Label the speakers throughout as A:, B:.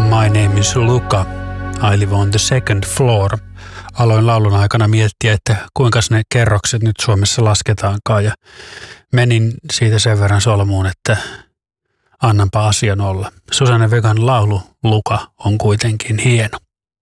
A: My name is Luca. I live on the second floor. Aloin laulun aikana miettiä, että kuinka ne kerrokset nyt Suomessa lasketaankaan ja menin siitä sen verran solmuun, että annanpa asian olla. Susanne Vegan laulu Luca on kuitenkin hieno.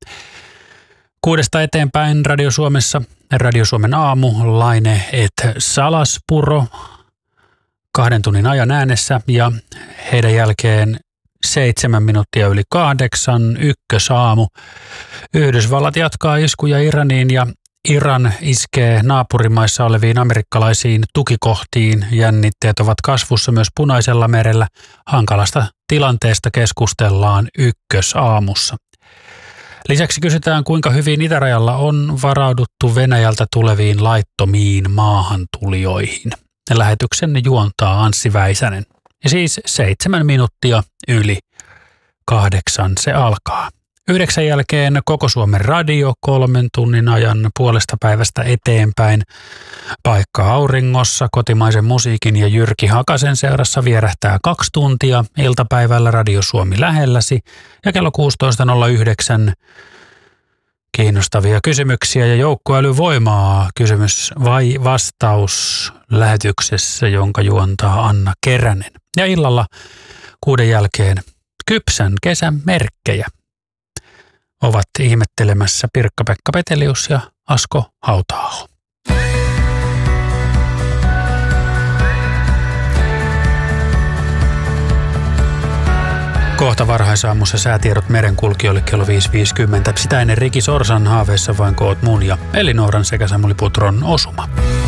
A: 6 eteenpäin Radio Suomessa, Radio Suomen aamu, Laine et Salaspuro, 2 tunnin ajan äänessä ja heidän jälkeen 7 minuuttia yli 8, ykkösaamu. Yhdysvallat jatkaa iskuja Iraniin ja Iran iskee naapurimaissa oleviin amerikkalaisiin tukikohtiin. Jännitteet ovat kasvussa myös Punaisella merellä. Hankalasta tilanteesta keskustellaan ykkösaamussa. Lisäksi kysytään, kuinka hyvin itärajalla on varauduttu Venäjältä tuleviin laittomiin maahantulijoihin. Lähetyksen juontaa Anssi Väisänen. Ja siis 7 minuuttia yli 8 se alkaa. 9 jälkeen Koko Suomen radio 3 tunnin ajan puolesta päivästä eteenpäin. Paikka auringossa, kotimaisen musiikin ja Jyrki Hakasen seurassa vierähtää 2 tuntia. Iltapäivällä Radio Suomi lähelläsi ja kello 16.09 kiinnostavia kysymyksiä ja joukkoälyvoimaa kysymys vai vastaus lähetyksessä, jonka juontaa Anna Keränen. Ja illalla 6 jälkeen kypsän kesän merkkejä ovat ihmettelemässä Pirkka-Pekka Petelius ja Asko Hauta-aho. Kohta varhaisaamussa säätiedot merenkulkijoille kello 5.50. Sitä ennen Riki Sorsan haaveissa vain koot mun ja Elinooran sekä Samuli Putron osuma.